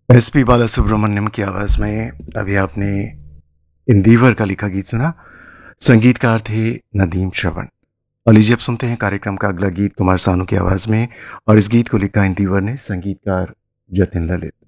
SP Balasubrahmanyam की आवाज में अभी आपने इंदिवर का लिखा गीत सुना। संगीतकार थे नदीम श्रवण। और लीजिए अब सुनते हैं कार्यक्रम का अगला गीत कुमार सानू की आवाज में। और इस गीत को लिखा इंदिवर ने, संगीतकार जतिन ललित।